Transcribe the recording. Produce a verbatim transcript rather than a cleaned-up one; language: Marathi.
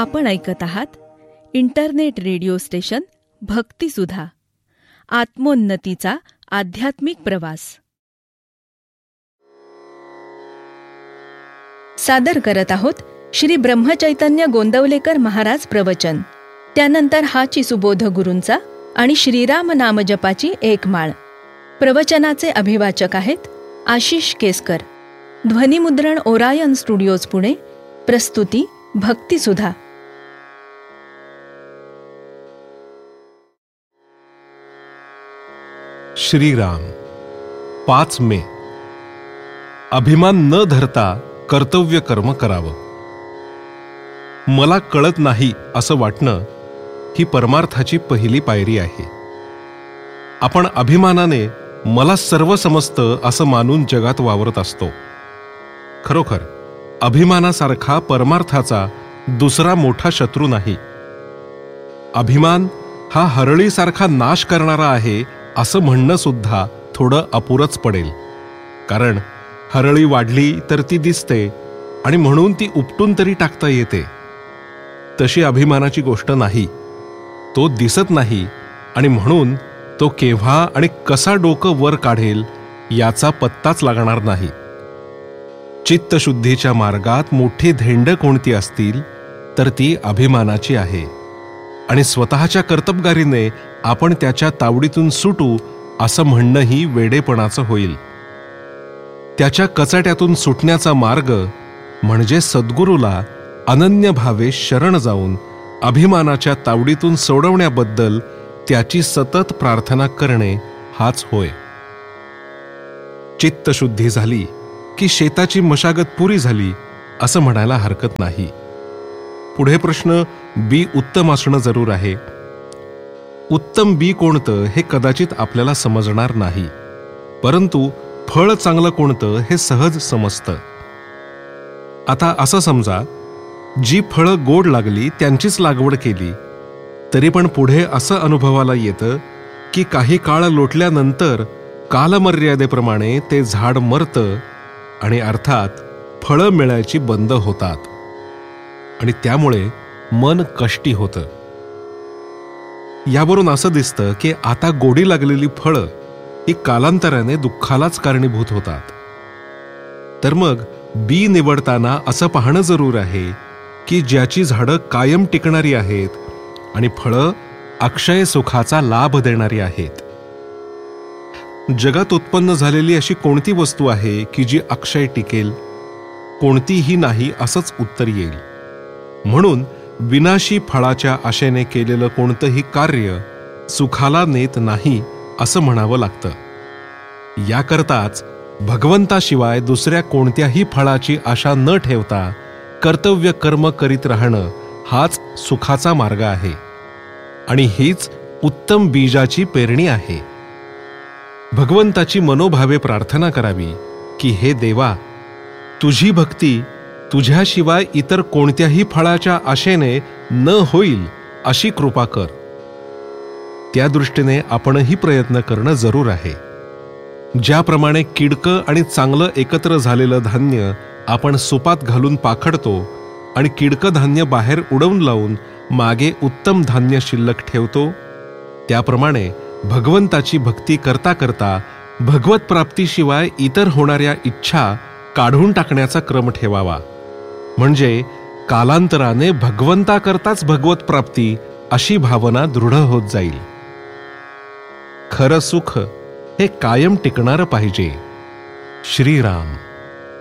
आपण ऐकत आहात इंटरनेट रेडिओ स्टेशन भक्तिसुधा, आत्मोन्नतीचा आध्यात्मिक प्रवास. सादर करत आहोत श्री ब्रह्मचैतन्य गोंदवलेकर महाराज प्रवचन. त्यानंतर हाची सुबोध गुरूंचा आणि श्रीराम नामजपाची एक माळ. प्रवचनाचे अभिवाचक आहेत आशिष केसकर. ध्वनिमुद्रण ओरायन स्टुडिओज पुणे. प्रस्तुती भक्तिसुधा. श्रीराम. पाच मे. अभिमान न धरता कर्तव्य कर्म करावं. मला कळत नाही असं वाटणं ही परमार्थाची पहिली पायरी आहे. आपण अभिमानाने मला सर्व समजतं असं मानून जगात वावरत असतो. खरोखर अभिमानासारखा परमार्थाचा दुसरा मोठा शत्रू नाही. अभिमान हा हरळीसारखा नाश करणारा आहे असं म्हणणं सुद्धा थोडं अपुरच पडेल. कारण हरळी वाढली तर ती दिसते आणि म्हणून ती उपटून तरी टाकता येते. तशी अभिमानाची गोष्ट नाही. तो दिसत नाही आणि म्हणून तो केव्हा आणि कसा डोकं वर काढेल याचा पत्ताच लागणार नाही. चित्तशुद्धीच्या मार्गात मोठी धेंड कोणती असतील तर ती अभिमानाची आहे. आणि स्वतःच्या कर्तबगारीने आपण त्याच्या तावडीतून सुटू असं म्हणणंही वेडेपणाचं होईल. त्याच्या कचाट्यातून सुटण्याचा मार्ग म्हणजे सद्गुरूला अनन्य भावे शरण जाऊन अभिमानाच्या तावडीतून सोडवण्याबद्दल त्याची सतत प्रार्थना करणे हाच होय. चित्तशुद्धी झाली की शेताची मशागत पुरी झाली असं म्हणायला हरकत नाही. पुढे प्रश्न बी उत्तम असणं जरूर आहे. उत्तम बी कोणतं हे कदाचित आपल्याला समजणार नाही, परंतु फळ चांगलं कोणतं हे सहज समजतं. आता असं समजा, जी फळं गोड लागली त्यांचीच लागवड केली तरी पण पुढे असं अनुभवाला येतं की काही काळ लोटल्यानंतर कालमर्यादेप्रमाणे ते झाड मरतं आणि अर्थात फळं मिळायची बंद होतात आणि त्यामुळे मन कष्टी होतं. यावरून असं दिसतं की आता गोडी लागलेली फळं ही कालांतराने दुःखालाच कारणीभूत होतात. तर मग बी निवडताना असं पाहणं जरूर आहे की ज्याची झाडं कायम टिकणारी आहेत आणि फळं अक्षय सुखाचा लाभ देणारी आहेत. जगात उत्पन्न झालेली अशी कोणती वस्तू आहे की जी अक्षय टिकेल? कोणतीही नाही असंच उत्तर येईल. म्हणून विनाशी फळाच्या आशेने केलेलं कोणतंही कार्य सुखाला नेत नाही असं म्हणावं लागतं. याकरताच भगवंताशिवाय दुसऱ्या कोणत्याही फळाची आशा न ठेवता कर्तव्य कर्म करीत राहणं हाच सुखाचा मार्ग आहे आणि हीच उत्तम बीजाची पेरणी आहे. भगवंताची मनोभावे प्रार्थना करावी की हे देवा, तुझी भक्ती तुझ्याशिवाय इतर कोणत्याही फळाच्या आशेने न होईल अशी कृपा कर. त्या दृष्टीने आपणही प्रयत्न करणं जरूर आहे. ज्याप्रमाणे किडकं आणि चांगलं एकत्र झालेलं धान्य आपण सुपात घालून पाखडतो आणि किडकं धान्य बाहेर उडवून लावून मागे उत्तम धान्य शिल्लक ठेवतो, त्याप्रमाणे भगवंताची भक्ती करता करता भगवत प्राप्तीशिवाय इतर होणाऱ्या इच्छा काढून टाकण्याचा क्रम ठेवावा. म्हणजे कालांतराने भगवंताकरताच भगवत प्राप्ती अशी भावना दृढ होत जाईल. खरं सुख हे कायम टिकणारं पाहिजे. श्रीराम.